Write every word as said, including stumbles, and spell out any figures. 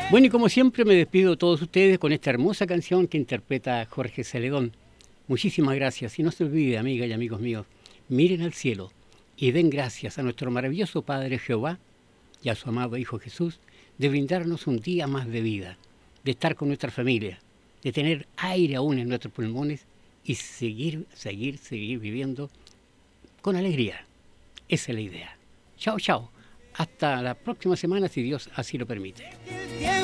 Bueno, y como siempre me despido de todos ustedes con esta hermosa canción que interpreta Jorge Celedón. Muchísimas gracias y no se olvide, amigas y amigos míos, miren al cielo y den gracias a nuestro maravilloso Padre Jehová y a su amado Hijo Jesús de brindarnos un día más de vida, de estar con nuestra familia, de tener aire aún en nuestros pulmones y seguir, seguir, seguir viviendo con alegría. Esa es la idea. Chao, chao. Hasta la próxima semana si Dios así lo permite.